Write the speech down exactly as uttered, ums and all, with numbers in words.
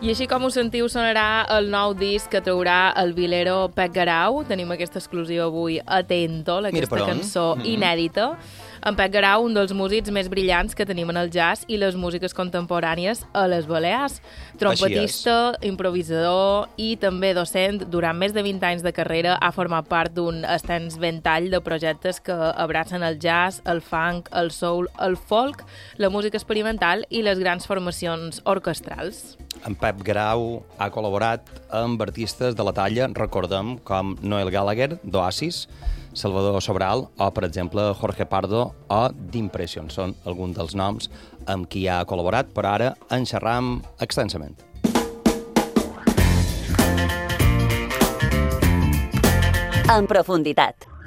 I així com ho sentiu, sonarà el nou disc que traurà el vilero Pep Garau. Tenim aquesta exclusiva avui a Tentol, aquesta cançó mm-hmm. inèdita. En Pep Garau, un dels músics més brillants que tenim en el jazz i les músiques contemporànies a les Balears. Trompetista, improvisador i també docent. Durant més de vint anys de carrera ha format part d'un extens ventall de projectes que abracen el jazz, el funk, el soul, el folk, la música experimental i les grans formacions orquestrals. En Pep Garau ha col·laborat amb artistes de la talla, recordem, com Noel Gallagher, d'Oasis, Salvador Sobral o, per exemple, Jorge Pardo o d'Impression. Són alguns dels noms amb qui ha col·laborat, però ara en xerram extensament. En profunditat.